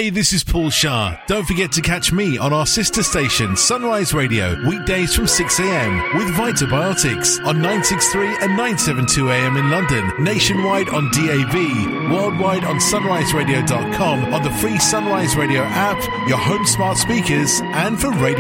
Hey, this is Paul Shah. Don't forget to catch me on our sister station, Sunrise Radio, weekdays from 6 a.m. with Vitobiotics on 963 and 972 a.m. in London, nationwide on DAB, worldwide on sunriseradio.com, on the free Sunrise Radio app, your home smart speakers, and for radio